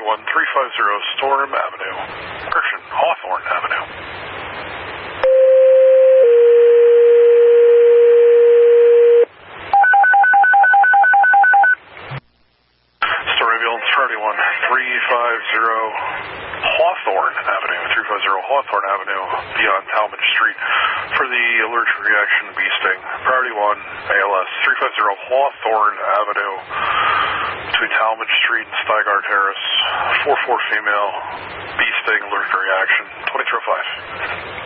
350 Storm Avenue, Gershon, Hawthorne Avenue. Storm Ambulance, Priority 1, 350 Hawthorne Avenue, 350 Hawthorne Avenue, beyond Talmadge Street, for the allergic reaction bee sting. Priority 1, ALS, 350 Hawthorne Avenue, between Talmadge Street and Steigar Terrace, 4-4 female, bee sting, allergic reaction, 2305.